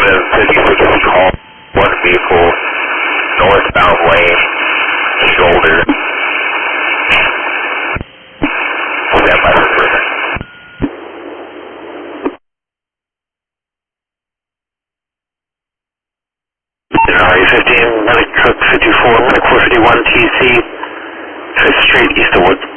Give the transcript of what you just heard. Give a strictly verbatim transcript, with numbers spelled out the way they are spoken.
Affirmative, fifty-six call, one vehicle, northbound lane, shoulder. Stand by for further. Denali fifteen, Medic Truck fifty-four, Medic four fifty-one T C, Fifth Street, East of Wood.